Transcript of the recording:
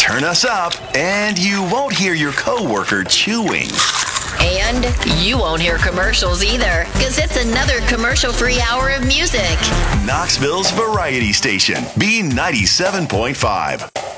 Turn us up, and you won't hear your coworker chewing. And you won't hear commercials either, because it's another commercial-free hour of music. Knoxville's Variety Station, B97.5.